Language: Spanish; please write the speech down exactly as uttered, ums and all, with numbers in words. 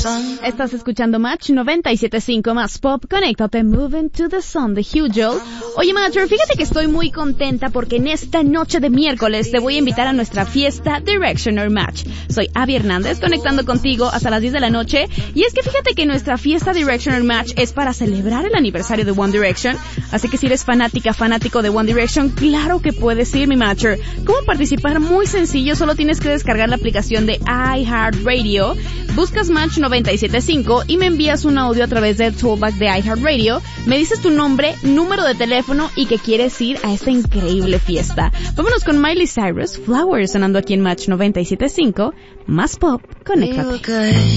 Estás escuchando Match noventa y siete punto cinco más pop. Conéctate, Moving to the Sun de Hugh Joel. Oye, Matcher, fíjate que estoy muy contenta porque en esta noche de miércoles te voy a invitar a nuestra fiesta Direction or Match. Soy Abby Hernández, conectando contigo hasta las diez de la noche. Y es que fíjate que nuestra fiesta Direction or Match es para celebrar el aniversario de One Direction. Así que si eres fanática, fanático de One Direction, claro que puedes ir, mi Matcher. ¿Cómo participar? Muy sencillo, solo tienes que descargar la aplicación de iHeartRadio. Buscas Match noventa y siete punto cinco y me envías un audio a través del toolback de iHeartRadio. Me dices tu nombre, número de teléfono y que quieres ir a esta increíble fiesta. Vámonos con Miley Cyrus, Flowers, sonando aquí en Match noventa y siete punto cinco. Más pop, conéctate.